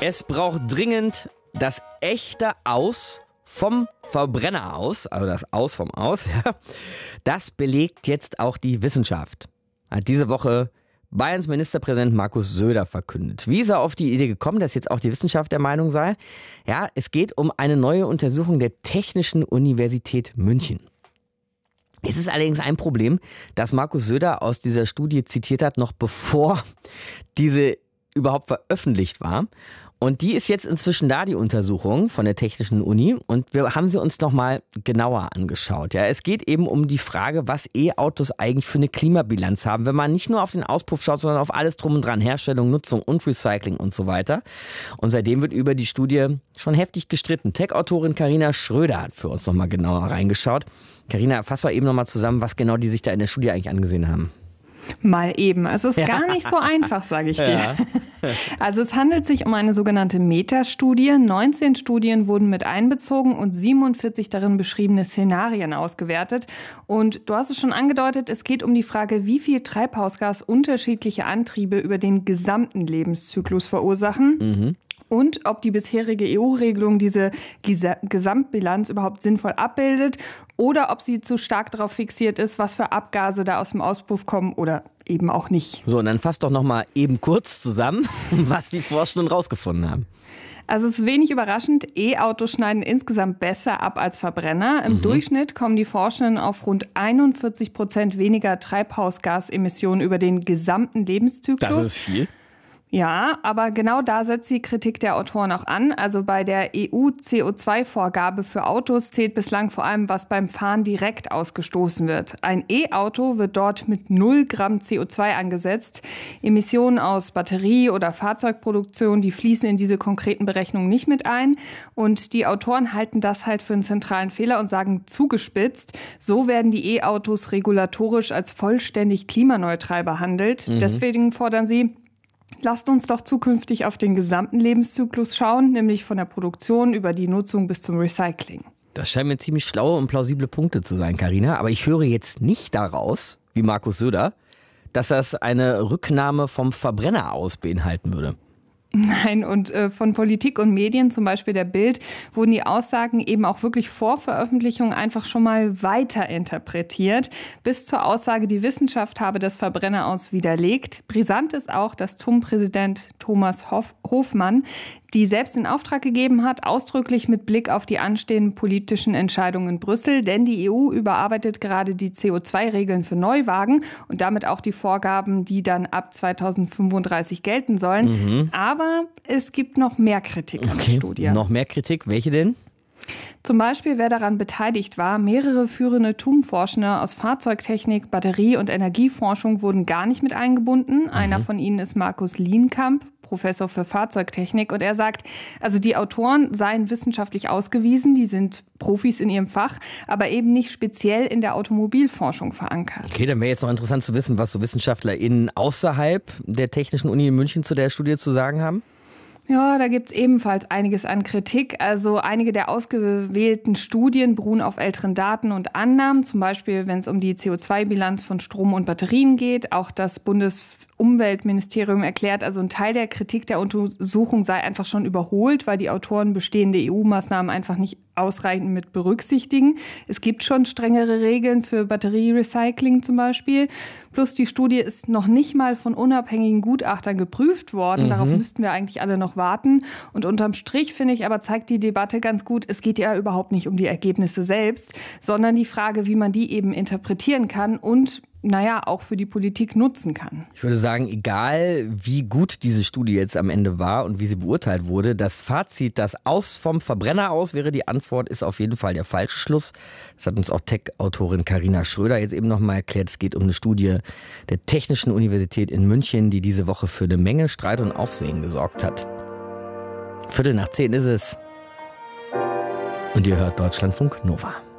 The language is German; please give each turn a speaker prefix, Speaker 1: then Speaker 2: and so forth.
Speaker 1: Es braucht dringend das echte Aus vom Verbrenner aus, also das Aus vom Aus. Ja. Das belegt jetzt auch die Wissenschaft. Hat diese Woche Bayerns Ministerpräsident Markus Söder verkündet. Wie ist er auf die Idee gekommen, dass jetzt auch die Wissenschaft der Meinung sei? Ja, es geht um eine neue Untersuchung der Technischen Universität München. Es ist allerdings ein Problem, dass Markus Söder aus dieser Studie zitiert hat, noch bevor diese überhaupt veröffentlicht war. Und die ist jetzt inzwischen da, die Untersuchung von der Technischen Uni. Und wir haben sie uns noch mal genauer angeschaut. Ja, es geht eben um die Frage, was E-Autos eigentlich für eine Klimabilanz haben, wenn man nicht nur auf den Auspuff schaut, sondern auf alles drum und dran, Herstellung, Nutzung und Recycling und so weiter. Und seitdem wird über die Studie schon heftig gestritten. Tech-Autorin Carina Schröder hat für uns noch mal genauer reingeschaut. Carina, fass doch eben noch mal zusammen, was genau die sich da in der Studie eigentlich angesehen haben.
Speaker 2: Mal eben. Es ist gar nicht so einfach, sage ich dir. Ja. Also es handelt sich um eine sogenannte Metastudie. 19 Studien wurden mit einbezogen und 47 darin beschriebene Szenarien ausgewertet. Und du hast es schon angedeutet, es geht um die Frage, wie viel Treibhausgas unterschiedliche Antriebe über den gesamten Lebenszyklus verursachen. Und ob die bisherige EU-Regelung diese Gesamtbilanz überhaupt sinnvoll abbildet oder ob sie zu stark darauf fixiert ist, was für Abgase da aus dem Auspuff kommen oder eben auch nicht.
Speaker 1: So, und dann fasst doch noch mal eben kurz zusammen, was die Forschenden rausgefunden haben.
Speaker 2: Also es ist wenig überraschend, E-Autos schneiden insgesamt besser ab als Verbrenner. Im Durchschnitt kommen die Forschenden auf rund 41% weniger Treibhausgasemissionen über den gesamten Lebenszyklus.
Speaker 1: Das ist viel.
Speaker 2: Ja, aber genau da setzt die Kritik der Autoren auch an. Also bei der EU-CO2-Vorgabe für Autos zählt bislang vor allem, was beim Fahren direkt ausgestoßen wird. Ein E-Auto wird dort mit 0 Gramm CO2 angesetzt. Emissionen aus Batterie- oder Fahrzeugproduktion, die fließen in diese konkreten Berechnungen nicht mit ein. Und die Autoren halten das halt für einen zentralen Fehler und sagen zugespitzt, so werden die E-Autos regulatorisch als vollständig klimaneutral behandelt. Deswegen fordern sie, lasst uns doch zukünftig auf den gesamten Lebenszyklus schauen, nämlich von der Produktion über die Nutzung bis zum Recycling.
Speaker 1: Das scheinen mir ziemlich schlaue und plausible Punkte zu sein, Carina. Aber ich höre jetzt nicht daraus, wie Markus Söder, dass das eine Rücknahme vom Verbrenner aus beinhalten würde.
Speaker 2: Nein, und von Politik und Medien, zum Beispiel der Bild, wurden die Aussagen eben auch wirklich vor Veröffentlichung einfach schon mal weiter interpretiert. Bis zur Aussage, die Wissenschaft habe das Verbrenner aus widerlegt. Brisant ist auch, dass TUM-Präsident Thomas Hofmann die selbst in Auftrag gegeben hat, ausdrücklich mit Blick auf die anstehenden politischen Entscheidungen in Brüssel. Denn die EU überarbeitet gerade die CO2-Regeln für Neuwagen und damit auch die Vorgaben, die dann ab 2035 gelten sollen. Aber es gibt noch mehr Kritik an der Studie.
Speaker 1: Noch mehr Kritik? Welche denn?
Speaker 2: Zum Beispiel, wer daran beteiligt war. Mehrere führende TUM-Forschende aus Fahrzeugtechnik, Batterie- und Energieforschung wurden gar nicht mit eingebunden. Einer von ihnen ist Markus Lienkamp, Professor für Fahrzeugtechnik. Und er sagt, also die Autoren seien wissenschaftlich ausgewiesen, die sind Profis in ihrem Fach, aber eben nicht speziell in der Automobilforschung verankert.
Speaker 1: Okay, dann wäre jetzt noch interessant zu wissen, was so WissenschaftlerInnen außerhalb der Technischen Uni in München zu der Studie zu sagen haben.
Speaker 2: Ja, da gibt's ebenfalls einiges an Kritik. Also einige der ausgewählten Studien beruhen auf älteren Daten und Annahmen, zum Beispiel wenn es um die CO2-Bilanz von Strom und Batterien geht. Auch das Bundesumweltministerium erklärt, also ein Teil der Kritik der Untersuchung sei einfach schon überholt, weil die Autoren bestehende EU-Maßnahmen einfach nicht ausreichend mit berücksichtigen. Es gibt schon strengere Regeln für Batterierecycling zum Beispiel. Plus die Studie ist noch nicht mal von unabhängigen Gutachtern geprüft worden. Darauf müssten wir eigentlich alle noch warten. Und unterm Strich, finde ich, aber zeigt die Debatte ganz gut, es geht ja überhaupt nicht um die Ergebnisse selbst, sondern die Frage, wie man die eben interpretieren kann und auch für die Politik nutzen kann.
Speaker 1: Ich würde sagen, egal wie gut diese Studie jetzt am Ende war und wie sie beurteilt wurde, das Fazit, das Aus vom Verbrenner aus wäre die Antwort, ist auf jeden Fall der falsche Schluss. Das hat uns auch Tech-Autorin Carina Schröder jetzt eben nochmal erklärt. Es geht um eine Studie der Technischen Universität in München, die diese Woche für eine Menge Streit und Aufsehen gesorgt hat. 9:15 ist es. Und ihr hört Deutschlandfunk Nova.